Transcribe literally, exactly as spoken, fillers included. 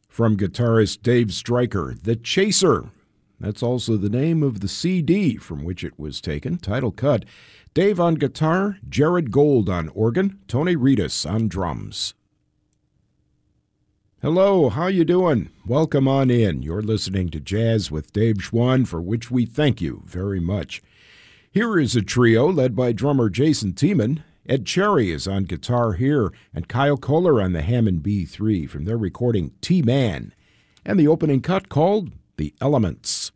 From guitarist Dave Stryker, The Chaser. That's also the name of the C D from which it was taken, title cut. Dave on guitar, Jared Gold on organ, Tony Reedus on drums. Hello, how you doing? Welcome on in. You're listening to Jazz with Dave Schwann, for which we thank you very much. Here is a trio led by drummer Jason Tiemann. Ed Cherry is on guitar here, and Kyle Kohler on the Hammond B three from their recording T-Man, and the opening cut called The Elements.